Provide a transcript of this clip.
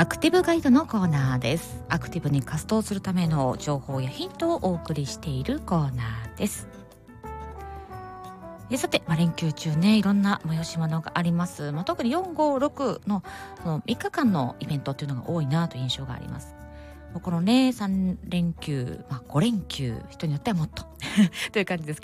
アクティブガイドのコーナーです。アクティブに活動するための情報やヒントをお送りしているコーナーです。さて、連休中ね、いろんな催し物があります。特に4、5、6のその3日間のイベントっていうのが多いなという印象があります。このね、3連休、5連休、人によってはもっとという感じです